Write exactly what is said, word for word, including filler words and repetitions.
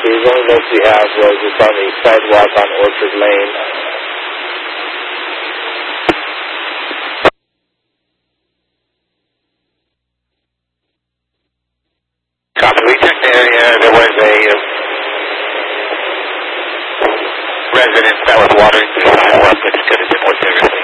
The only notes we have was it's on the sidewalk on Orchard Lane. Copy. We checked the area. There was a uh, residence that was watering through the sidewalk. It's good as it was everything.